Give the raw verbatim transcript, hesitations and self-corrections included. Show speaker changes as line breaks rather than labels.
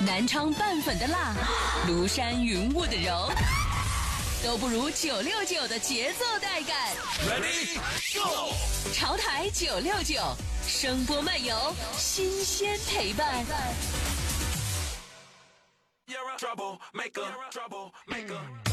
南昌拌粉的辣，庐山云雾的柔，都不如九六九的节奏带感。
Ready go！
潮台九六九，声波漫游，新鲜陪伴。
You're a trouble maker, trouble maker.